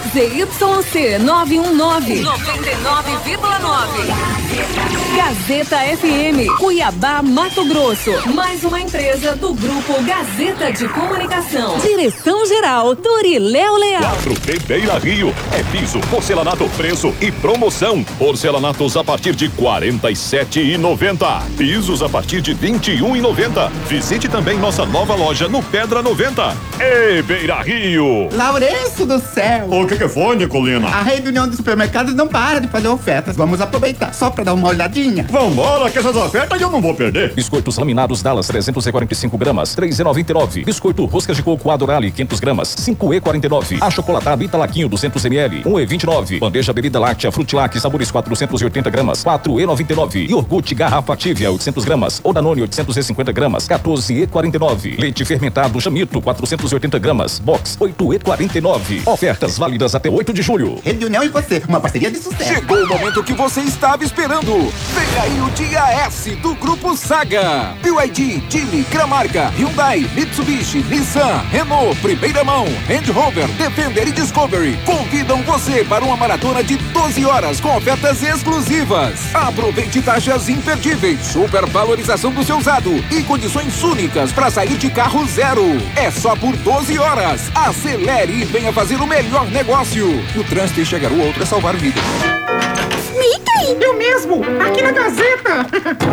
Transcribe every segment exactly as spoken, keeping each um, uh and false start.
Z Y C nove um nove, noventa e nove vírgula nove. Gazeta F M, Cuiabá, Mato Grosso. Mais uma empresa do Grupo Gazeta de Comunicação. Direção-geral, Turiléu Leal. quatro B Beira Rio. É piso, porcelanato, preço e promoção. Porcelanatos a partir de quarenta e sete reais e noventa centavos. Pisos a partir de vinte e um reais e noventa centavos. Visite também nossa nova loja no Pedra noventa. Ei, Beira Rio! Laurenço do céu! O que que foi, Nicolina? A Rede União dos Supermercados não para de fazer ofertas. Vamos aproveitar só pra dar uma olhadinha. Vambora, que essas ofertas eu não vou perder. Biscoitos laminados Dallas trezentos e quarenta e cinco gramas, três reais e noventa e nove centavos. Biscoito roscas de coco Adorale quinhentas gramas, cinco reais e quarenta e nove centavos. Achocolatado Italaquinho duzentos mililitros, um real e vinte e nove centavos. Bandeja bebida láctea Frutilac sabores quatrocentas e oitenta gramas, quatro reais e noventa e nove centavos. Iogurte garrafa Tívia oitocentas gramas, ou Danone oitocentas e cinquenta gramas, quatorze reais e quarenta e nove centavos. Leite fermentado Chamito quatrocentas e oitenta gramas, box oito reais e quarenta e nove centavos. Ofertas válidas até oito de julho. Rede União e você, uma parceria de sucesso. Chegou o momento que você estava esperando. Vem aí o Dia S do Grupo Saga. B Y D, Geely, Gramarca, Hyundai, Mitsubishi, Nissan, Renault, Primeira Mão, Land Rover, Defender e Discovery convidam você para uma maratona de doze horas com ofertas exclusivas. Aproveite taxas imperdíveis, supervalorização do seu usado e condições únicas para sair de carro zero. É só por doze horas. Acelere e venha fazer o melhor negócio. No trânsito enxergar o outro é salvar vidas. Mickey! Eu mesmo! Aqui na Gazeta!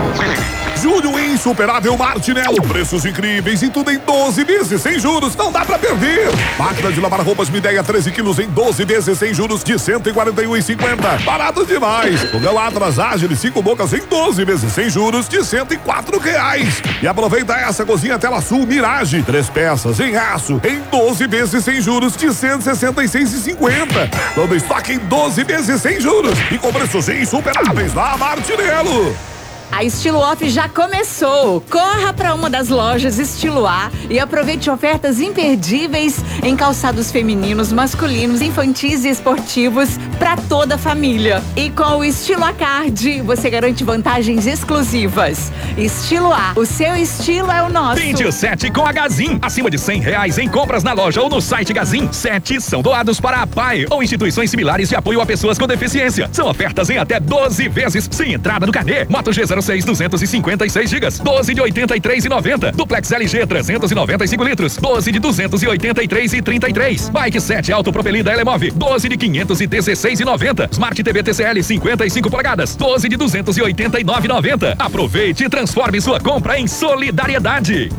Julho insuperável Martinello. Preços incríveis e tudo em doze vezes sem juros. Não dá pra perder. Máquina de lavar roupas Midea treze quilos em doze vezes sem juros de cento e quarenta e um reais e cinquenta centavos. Barato demais. Fogão Atlas Ágil cinco bocas em doze vezes sem juros de cento e quatro reais. E aproveita essa cozinha Tela Sul Mirage. Três peças em aço em doze vezes sem juros de cento e sessenta e seis reais e cinquenta centavos. Todo estoque em doze vezes sem juros e com preços insuperáveis na Martinello. A Estilo Off já começou. Corra para uma das lojas Estilo A e aproveite ofertas imperdíveis em calçados femininos, masculinos, infantis e esportivos para toda a família. E com o Estilo A Card, você garante vantagens exclusivas. Estilo A, o seu estilo é o nosso. vinte e sete com a Gazin. Acima de cem reais em compras na loja ou no site Gazin. sete são doados para a P A I ou instituições similares de apoio a pessoas com deficiência. São ofertas em até doze vezes, sem entrada no carnê. Moto G zero seis duzentos e cinquenta e seis gigas, doze de oitenta e três reais e noventa centavos. Duplex L G trezentos e noventa e cinco litros, doze de duzentos e oitenta e três reais e trinta e três centavos. Bike sete autopropelida Elemove, doze de quinhentos e dezesseis reais e noventa centavos. Smart T V T C L cinquenta e cinco polegadas, doze de duzentos e oitenta e nove reais e noventa centavos. Aproveite e transforme sua compra em solidariedade.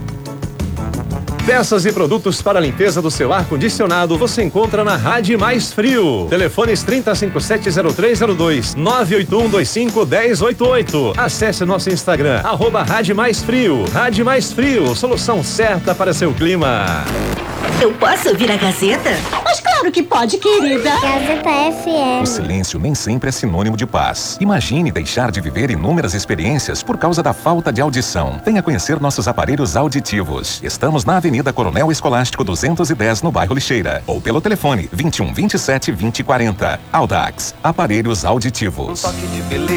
Peças e produtos para a limpeza do seu ar-condicionado você encontra na Rádio Mais Frio. Telefones trinta, cinquenta e sete, zero três zero dois, nove oito um dois cinco, um zero oito oito. Acesse nosso Instagram, arroba Rádio Mais Frio. Rádio Mais Frio, solução certa para seu clima. Eu posso ouvir a Gazeta? Mas claro que pode, querida. Gazeta F M. O silêncio nem sempre é sinônimo de paz. Imagine deixar de viver inúmeras experiências por causa da falta de audição. Venha conhecer nossos aparelhos auditivos. Estamos na Avenida Coronel Escolástico duzentos e dez, no bairro Lixeira. Ou pelo telefone vinte e um, vinte e sete, vinte e quarenta. Audax, aparelhos auditivos. Um toque de beleza.